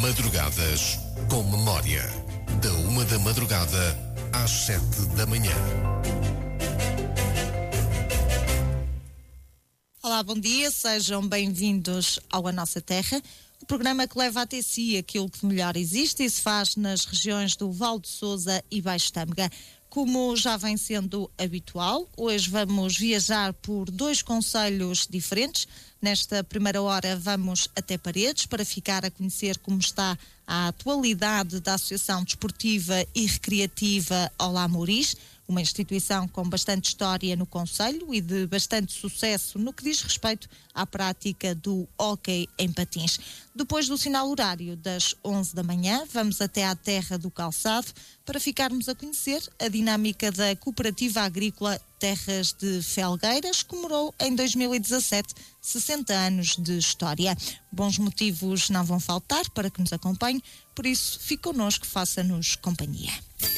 Madrugadas com Memória. Da 1 da madrugada às 7 da manhã. Olá, bom dia, sejam bem-vindos ao A Nossa Terra, o programa que leva até si aquilo que de melhor existe e se faz nas regiões do Val de Sousa e Baixo Tâmega. Como já vem sendo habitual, hoje vamos viajar por 2 concelhos diferentes. Nesta primeira hora vamos até Paredes para ficar a conhecer como está a atualidade da Associação Desportiva e Recreativa Olá Moris, uma instituição com bastante história no concelho e de bastante sucesso no que diz respeito à prática do hóquei em patins. Depois do sinal horário das 11 da manhã, vamos até à Terra do Calçado para ficarmos a conhecer a dinâmica da Cooperativa Agrícola Terras de Felgueiras, que comemorou em 2017 60 anos de história. Bons motivos não vão faltar para que nos acompanhe, por isso fique connosco, faça-nos companhia.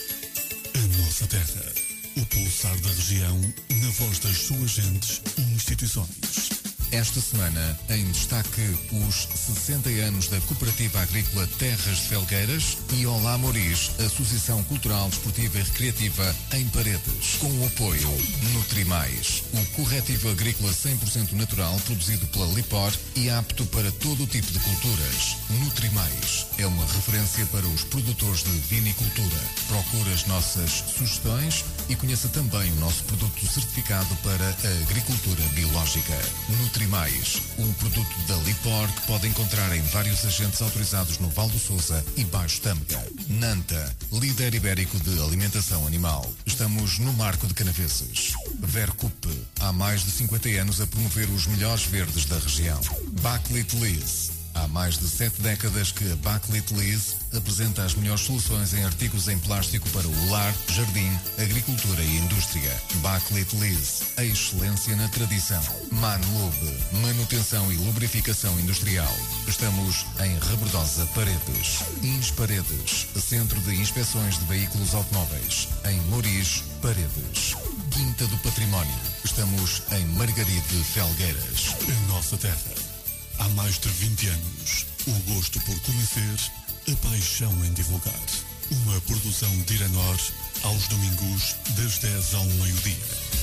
A Nossa Terra, o pulsar da região, na voz das suas gentes e instituições. Esta semana, em destaque, os 60 anos da Cooperativa Agrícola Terras de Felgueiras e Olá Moris, Associação Cultural, Desportiva e Recreativa em Paredes, com o apoio Nutrimais, o corretivo agrícola 100% natural produzido pela Lipor e apto para todo o tipo de culturas. Nutrimais é uma referência para os produtores de vinicultura. Procure as nossas sugestões e conheça também o nosso produto certificado para a agricultura biológica. Nutrimais, um produto da Lipor que pode encontrar em vários agentes autorizados no Val do Sousa e Baixo Tâmega. Nanta, líder ibérico de alimentação animal. Estamos no Marco de Canaveses. Vercup, há mais de 50 anos a promover os melhores verdes da região. Backlit Lease. Há mais de 7 décadas que a Backlit Lease apresenta as melhores soluções em artigos em plástico para o lar, jardim, agricultura e indústria. Backlit Lease, a excelência na tradição. Manlube, manutenção e lubrificação industrial. Estamos em Rebordosa, Paredes. Ins Paredes, centro de inspeções de veículos automóveis. Em Moris, Paredes. Quinta do Património. Estamos em Margaride, Felgueiras. A Nossa Terra. Há mais de 20 anos, o gosto por conhecer, a paixão em divulgar. Uma produção de Iranor, aos domingos, das 10 ao meio-dia.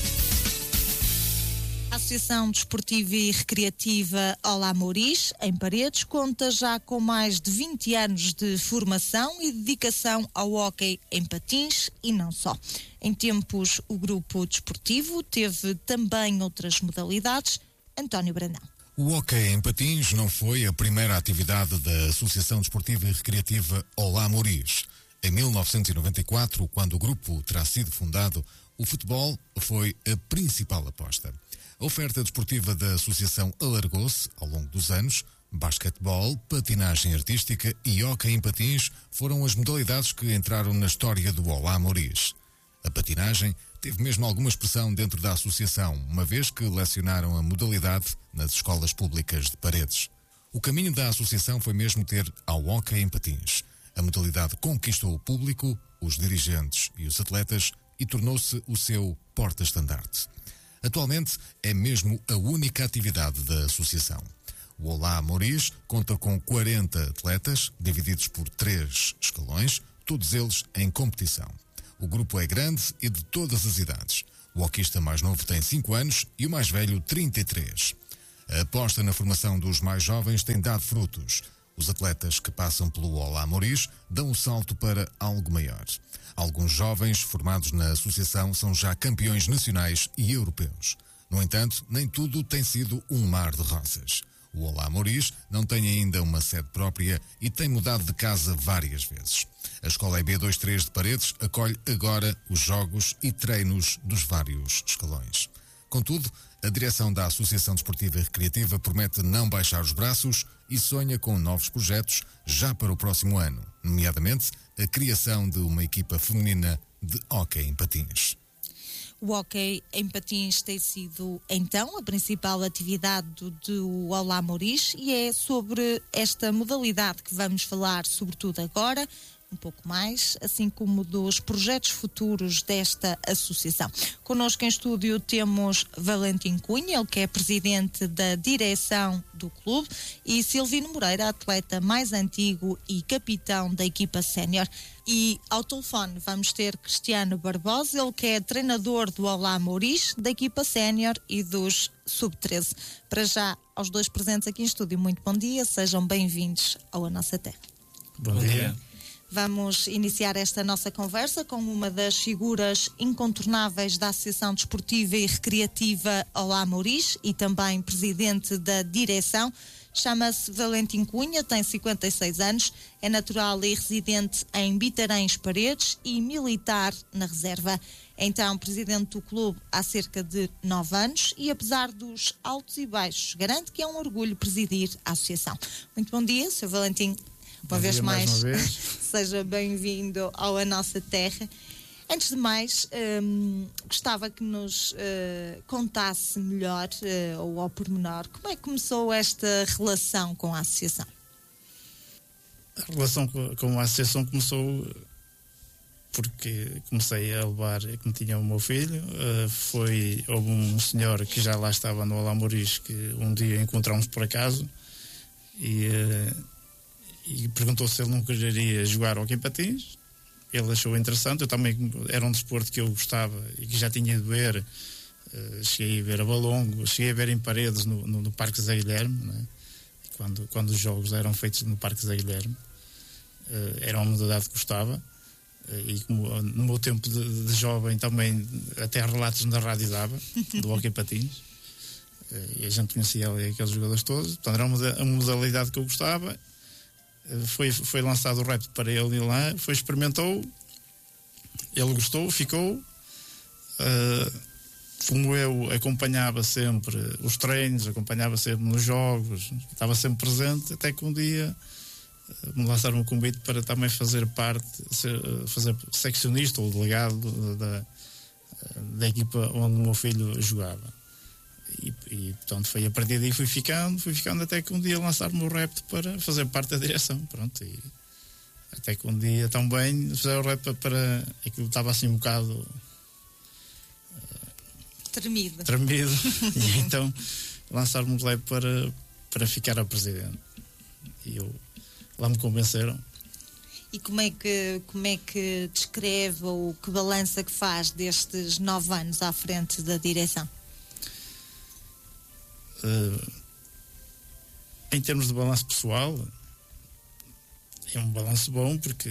A Associação Desportiva e Recreativa Olá Moris, em Paredes, conta já com mais de 20 anos de formação e dedicação ao hóquei em patins e não só. Em tempos, o grupo desportivo teve também outras modalidades. António Brandão. O hóquei em patins não foi a primeira atividade da Associação Desportiva e Recreativa Olá Moris. Em 1994, quando o grupo terá sido fundado, o futebol foi a principal aposta. A oferta desportiva da associação alargou-se ao longo dos anos. Basquetebol, patinagem artística e hóquei em patins foram as modalidades que entraram na história do Olá Moris. A patinagem teve mesmo alguma expressão dentro da associação, uma vez que lecionaram a modalidade nas escolas públicas de Paredes. O caminho da associação foi mesmo ter ao hóquei em patins. A modalidade conquistou o público, os dirigentes e os atletas e tornou-se o seu porta-estandarte. Atualmente é mesmo a única atividade da associação. O Olá Moris conta com 40 atletas, divididos por 3 escalões, todos eles em competição. O grupo é grande e de todas as idades. O hóquista mais novo tem 5 anos e o mais velho 33. A aposta na formação dos mais jovens tem dado frutos. Os atletas que passam pelo Olá Moris dão um salto para algo maior. Alguns jovens formados na associação são já campeões nacionais e europeus. No entanto, nem tudo tem sido um mar de rosas. O Olá Moris não tem ainda uma sede própria e tem mudado de casa várias vezes. A Escola EB23 de Paredes acolhe agora os jogos e treinos dos vários escalões. Contudo, a direção da Associação Desportiva e Recreativa promete não baixar os braços e sonha com novos projetos já para o próximo ano, nomeadamente a criação de uma equipa feminina de hóquei em patins. O hóquei em patins tem sido, então, a principal atividade do Olá Moris e é sobre esta modalidade que vamos falar, sobretudo agora. um pouco mais, assim como dos projetos futuros desta associação. Connosco em estúdio temos Valentim Cunha, ele que é presidente da direção do clube, e Silvino Moreira, atleta mais antigo e capitão da equipa sénior. E ao telefone vamos ter Cristiano Barbosa, ele que é treinador do Olá Moris, da equipa sénior e dos sub-13. Para já, aos dois presentes aqui em estúdio, muito bom dia, sejam bem-vindos ao A Nossa Terra. Bom dia. Vamos iniciar esta nossa conversa com uma das figuras incontornáveis da Associação Desportiva e Recreativa Olá Moris e também presidente da direção. Chama-se Valentim Cunha, tem 56 anos, é natural e residente em Bitarães Paredes e militar na reserva. É então presidente do clube há cerca de 9 anos e, apesar dos altos e baixos, garante que é um orgulho presidir a associação. Muito bom dia, Sr. Valentim. Uma vez mais, seja bem-vindo ao A Nossa Terra. Antes de mais, gostava que nos contasse melhor, ou ao pormenor, como é que começou esta relação com a associação? A relação com a associação começou porque comecei a levar, como tinha o meu filho, houve um senhor que já lá estava no Olá Moris, que um dia encontramos por acaso, e perguntou se ele não queria jogar ao Patins. Ele achou interessante, eu também era um desporto que eu gostava e que já tinha ido ver. Cheguei a ver a Balongo, cheguei a ver em Paredes no Parque Zé Guilherme, né? quando os jogos eram feitos no Parque Zé Guilherme. Era uma modalidade que gostava, e como no meu tempo de jovem também até relatos na rádio dava do hockey patins, e a gente conhecia ali aqueles jogadores todos. Portanto, era uma modalidade que eu gostava. Foi lançado o repto para ele ir lá, experimentou, ele gostou, ficou. Como eu acompanhava sempre os treinos, acompanhava sempre nos jogos, estava sempre presente, até que um dia me lançaram um convite para também fazer parte, fazer seccionista ou delegado da equipa onde o meu filho jogava. E portanto foi a partir daí fui ficando até que um dia lançaram-me o repto para fazer parte da direção, pronto, e até que um dia também fizeram o repto para aquilo estava assim um bocado tremido e então lançaram-me o repto para ficar a presidente, e lá me convenceram. E como é que descreve ou que balança que faz destes 9 anos à frente da direção? Em termos de balanço pessoal, é um balanço bom, porque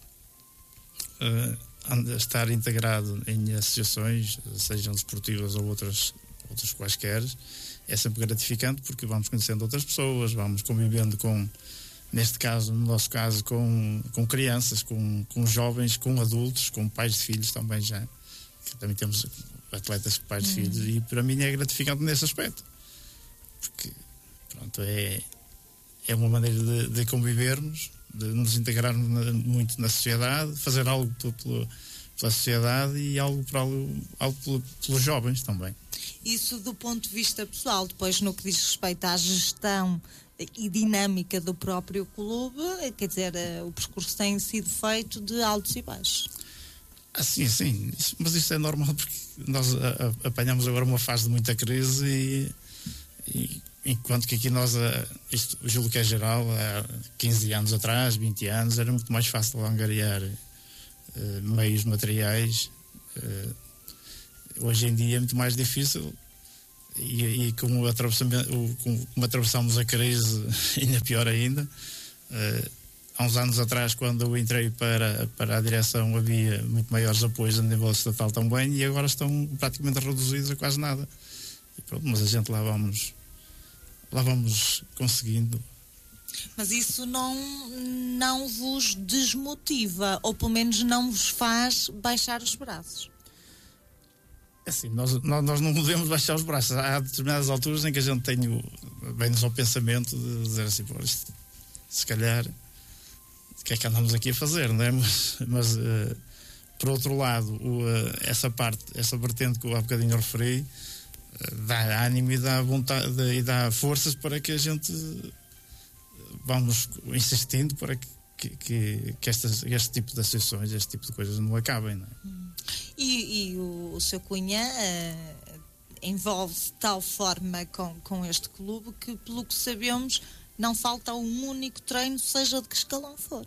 estar integrado em associações, sejam desportivas ou outras quaisquer, é sempre gratificante, porque vamos conhecendo outras pessoas, vamos convivendo com, no nosso caso, com crianças, com jovens, com adultos, com pais de filhos também já, que também temos atletas com pais de filhos, e para mim é gratificante nesse aspecto. Porque, pronto, é uma maneira de convivermos, de nos integrarmos muito na sociedade, fazer algo pela sociedade e algo pelos jovens também. Isso do ponto de vista pessoal. Depois, no que diz respeito à gestão e dinâmica do próprio clube, quer dizer, o percurso tem sido feito de altos e baixos. Sim, mas isso é normal, porque nós apanhamos agora uma fase de muita crise e enquanto que aqui isto julgo que é geral, há 15 anos atrás, 20 anos, era muito mais fácil angariar meios materiais. Hoje em dia é muito mais difícil, e como atravessamos a crise, ainda pior ainda. Há uns anos atrás, quando eu entrei para a direção, havia muito maiores apoios a nível estatal também, e agora estão praticamente reduzidos a quase nada. E pronto, mas a gente lá vamos conseguindo. Mas isso não vos desmotiva, ou pelo menos não vos faz baixar os braços? Assim, nós não podemos baixar os braços. Há determinadas alturas em que a gente vem-nos ao pensamento de dizer assim, pô, isto, se calhar, o que é que andamos aqui a fazer, não é? Mas por outro lado, essa vertente que eu há bocadinho referi, dá ânimo e dá vontade e dá forças para que a gente vamos insistindo para que que este tipo de associações, este tipo de coisas não acabem, não é? E o Sr. Cunha envolve-se de tal forma com este clube que, pelo que sabemos, não falta um único treino, seja de que escalão for.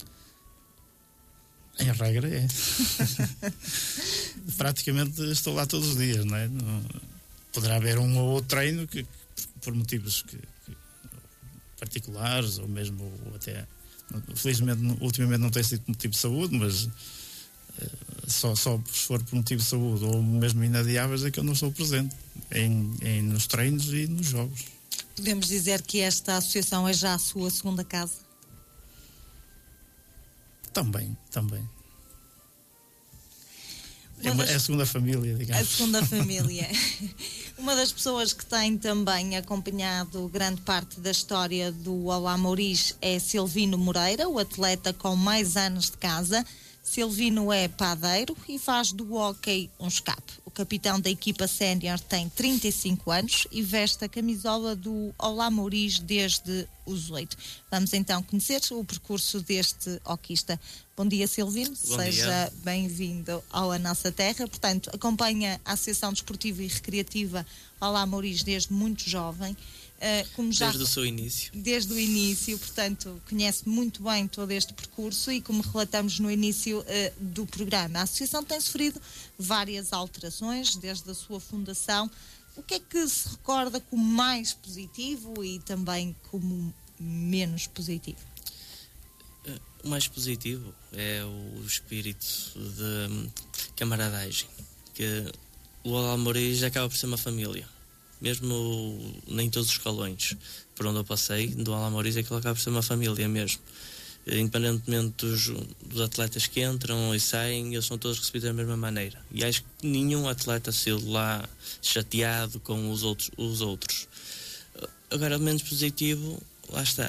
Em regra é. Praticamente estou lá todos os dias, não é? Poderá haver um ou outro treino que por motivos particulares ou mesmo ou até, felizmente ultimamente não tem sido por motivo de saúde, mas só se for por motivo de saúde ou mesmo inadiáveis é que eu não estou presente nos treinos e nos jogos. Podemos dizer que esta associação é já a sua segunda casa? Também. É a segunda família, digamos. A segunda família. Uma das pessoas que tem também acompanhado grande parte da história do Olá Mouriz é Silvino Moreira, o atleta com mais anos de casa. Silvino é padeiro e faz do hóquei um escape. O capitão da equipa sénior tem 35 anos e veste a camisola do Olá Mouriz desde os 8. Vamos então conhecer o percurso deste hoquista. Bom dia, Silvino. Seja bem-vindo à nossa terra. Portanto, acompanha a Associação Desportiva e Recreativa Olá Mouriz desde muito jovem. Desde o seu início. Desde o início, portanto, conhece muito bem todo este percurso e, como relatamos no início do programa, a Associação tem sofrido várias alterações desde a sua fundação. O que é que se recorda como mais positivo e também como menos positivo? O mais positivo é o espírito de camaradagem, que o Olá Mouriz acaba por ser uma família. Mesmo nem todos os escalões por onde eu passei, do Olá Mouriz, aquilo acaba por ser uma família mesmo. Independentemente dos atletas que entram e saem, eles são todos recebidos da mesma maneira. E acho que nenhum atleta saiu lá chateado com os outros. Agora, o menos positivo, lá está,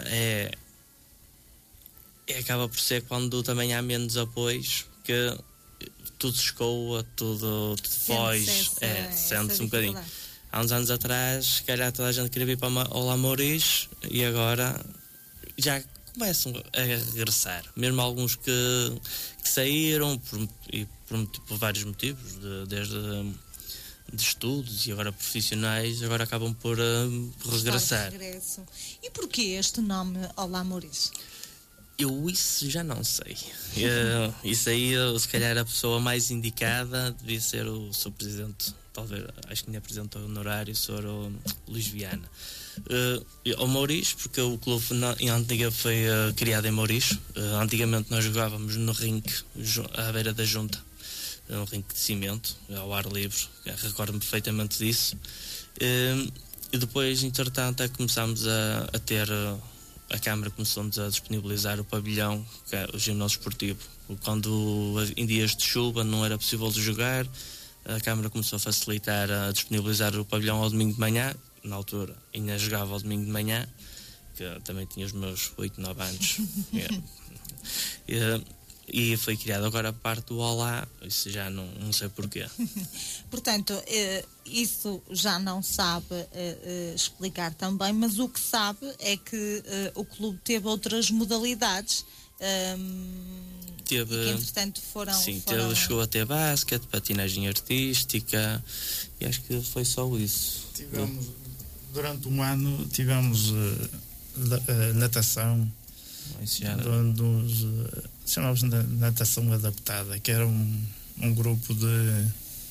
acaba por ser quando também há menos apoios, que tudo se escoa, tudo foge, sente-se um bocadinho. Há uns anos atrás, se calhar toda a gente queria vir para o Olá Mouriz e agora já começam a regressar. Mesmo alguns que saíram por vários motivos, desde de estudos e agora profissionais, agora acabam por regressar. E porquê este nome Olá Mouriz? Eu isso já não sei. Isso aí, se calhar a pessoa mais indicada devia ser o seu presidente, talvez, acho que tinha presidente honorário, o Sr. Luís Viana. Ao Mouriz, porque o clube em Antiga foi criado em Mouriz. Antigamente nós jogávamos no rinque, à beira da junta, um rinque de cimento, ao ar livre, recordo-me perfeitamente disso. E depois, entretanto, começámos a ter... A Câmara começou-nos a disponibilizar o pavilhão, que é o ginásio esportivo. Quando em dias de chuva não era possível de jogar, a Câmara começou a facilitar, a disponibilizar o pavilhão ao domingo de manhã. Na altura ainda jogava ao domingo de manhã, que eu também tinha os meus 8, 9 anos. E foi criado agora a parte do Olá, isso já não sei porquê. Portanto, isso já não sabe explicar também, mas o que sabe é que o clube teve outras modalidades. Teve, que entretanto foram... chegou a ter basquete, patinagem artística, e acho que foi só isso. Durante um ano tivemos natação, chamávamos natação adaptada, que era um grupo de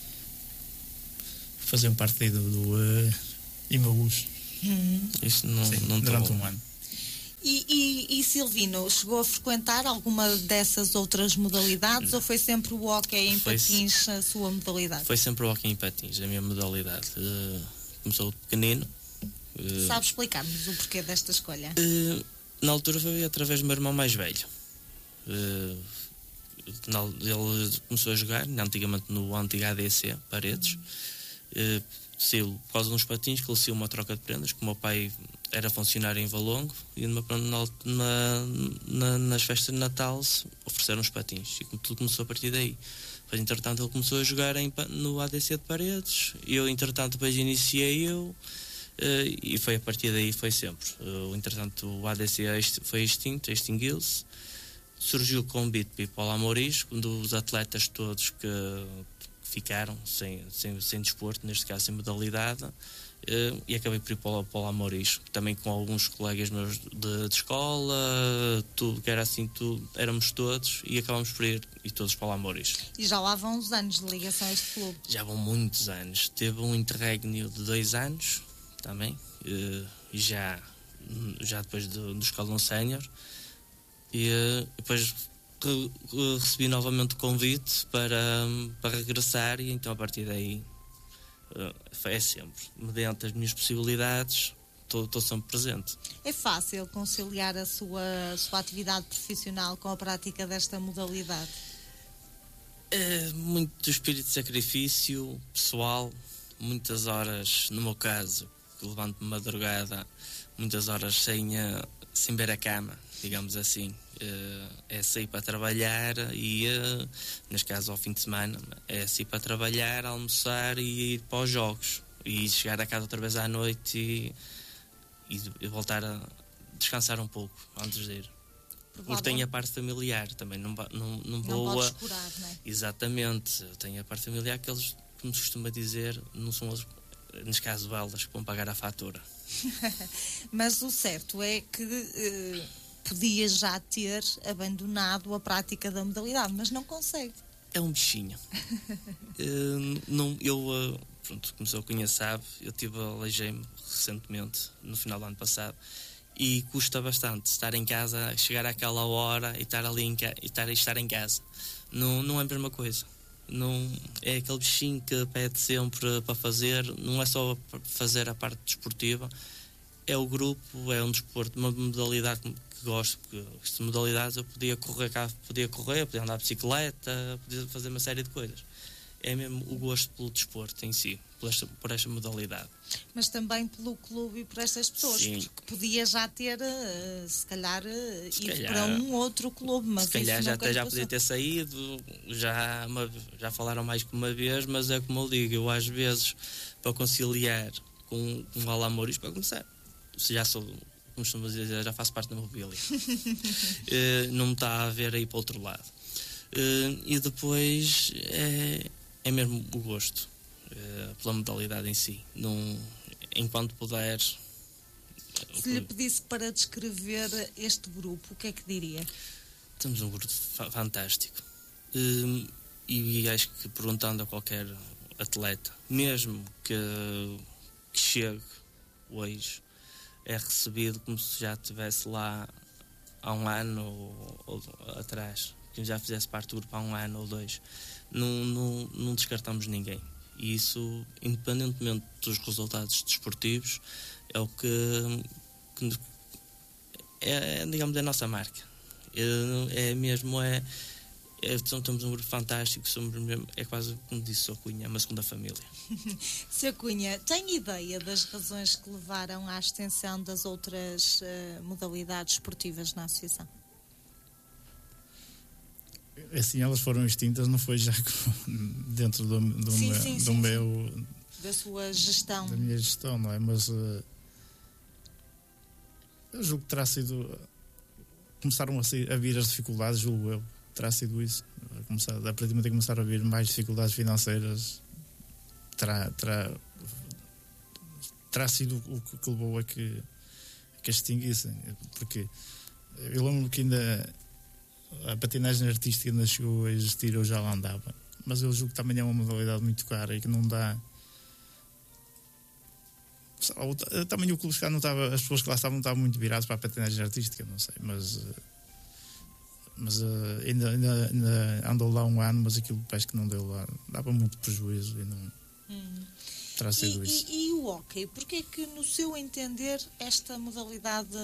faziam parte do Imaús. Isso não durante um ano. E Silvino, chegou a frequentar alguma dessas outras modalidades ou foi sempre o hóquei em patins a sua modalidade? Foi sempre o hóquei em patins, a minha modalidade. Começou pequenino. Sabe explicar-nos o porquê desta escolha? Na altura foi através do meu irmão mais velho. Ele começou a jogar antigamente no antigo ADC Paredes. Saiu por causa de uns patins que ele saiu uma troca de prendas, que o meu pai era funcionário em Valongo e nas festas de Natal ofereceram os patins e tudo começou a partir daí. Depois, entretanto, ele começou a jogar no ADC de Paredes e eu, entretanto, depois iniciei e foi a partir daí, foi sempre. Entretanto, o ADC foi extinguiu-se surgiu o convite para ir para o Lamouris, quando os atletas todos que ficaram sem desporto, neste caso sem modalidade, e acabei por ir para o Lamouris, também com alguns colegas meus de escola, tudo que era assim, éramos todos e acabamos por ir e todos para o Lamouris. E já lá vão uns anos de ligação a este clube? Já vão muitos anos. Teve um interregno de 2 anos também, e já depois do escalão sénior, e depois recebi novamente o convite para regressar, e então a partir daí é sempre, mediante as minhas possibilidades, estou sempre presente. É fácil conciliar a sua atividade profissional com a prática desta modalidade? É muito espírito de sacrifício pessoal, muitas horas, no meu caso, que levanto-me de madrugada, muitas horas sem ver a cama, digamos assim. É sair para trabalhar e, neste caso ao fim de semana, é sair para trabalhar, almoçar e ir para os jogos e chegar a casa outra vez à noite e voltar a descansar um pouco antes de ir. Porque tenho a parte familiar também, não vou podes curar, não é? Exatamente, tenho a parte familiar que eles, como se costuma dizer, não são eles, neste caso elas, que vão pagar a fatura. Mas o certo é que podia já ter abandonado a prática da modalidade, mas não consegue. É um bichinho. Pronto, como o Cunha sabe, eu aleijei-me recentemente, no final do ano passado, e custa bastante estar em casa, chegar àquela hora e estar ali estar em casa. Não é a mesma coisa. Não, é aquele bichinho que pede sempre para fazer, não é só para fazer a parte desportiva, é o grupo, é um desporto, uma modalidade que gosto, porque esta modalidade eu podia correr, podia andar de bicicleta, podia fazer uma série de coisas. É mesmo o gosto pelo desporto em si, por esta modalidade. Mas também pelo clube e por estas pessoas, sim, porque podia já ter, se calhar, ido para um outro clube, mas se calhar já podia ter saído, já falaram mais que uma vez, mas é como eu digo, eu às vezes, para conciliar com o Lamouris, para começar, já sou, como costumamos dizer, já faço parte da mobília. Não me está a ver aí para o outro lado. E depois é mesmo o gosto pela modalidade em si. Enquanto puder. Se lhe pedisse para descrever este grupo, o que é que diria? Temos um grupo fantástico. E acho que, perguntando a qualquer atleta, mesmo que chegue hoje, é recebido como se já estivesse lá há um ano ou atrás, que já fizesse parte do grupo há 1 ano ou 2. Não descartamos ninguém. E isso, independentemente dos resultados desportivos, é o que digamos, é a nossa marca. Temos um grupo fantástico, é quase, como disse o Cunha, uma segunda família. Sr. Cunha, tem ideia das razões que levaram à extensão das outras modalidades esportivas na associação? Assim, elas foram extintas, não foi já dentro do meu... Da sua gestão. Da minha gestão, não é? Mas eu julgo que terá sido... Começaram a vir as dificuldades, julgo eu. Terá sido isso. A partir do momento em começar a vir mais dificuldades financeiras, terá sido o que levou a que extinguissem. Porque eu lembro que ainda a patinagem artística ainda chegou a existir, eu já lá andava, mas eu julgo que também é uma modalidade muito cara e que não dá. Também o clube não estava, as pessoas que lá estavam muito viradas para a patinagem artística, não sei, mas ainda andou lá 1 ano, mas aquilo parece que não deu lá, dava muito prejuízo e não terá sido isso. E o hóquei, porque é que, no seu entender, esta modalidade